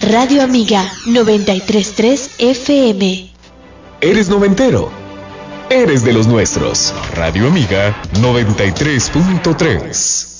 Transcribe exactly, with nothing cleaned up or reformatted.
Radio Amiga noventa y tres punto tres F M. ¿Eres noventero? Eres de los nuestros. Radio Amiga noventa y tres punto tres.